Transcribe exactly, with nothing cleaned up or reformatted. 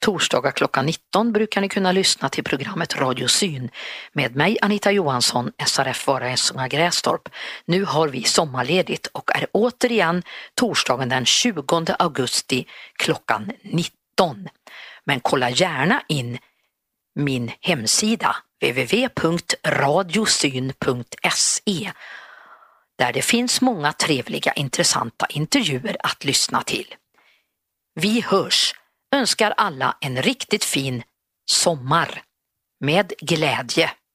Torsdagar klockan nitton brukar ni kunna lyssna till programmet Radiosyn med mig Anita Johansson, S R F Vara Essunga Grästorp. Nu har vi sommarledigt och är återigen torsdagen den tjugonde augusti klockan nitton. Men kolla gärna in min hemsida w w w punkt radiosyn punkt se där det finns många trevliga intressanta intervjuer att lyssna till. Vi hörs. Önskar alla en riktigt fin sommar. Med glädje.